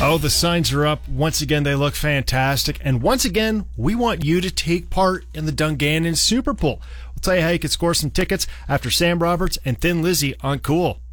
Oh, the signs are up. Once again, they look fantastic. And once again, we want you to take part in the Dungannon Super Bowl. We'll tell you how you can score some tickets after Sam Roberts and Thin Lizzy on Cool.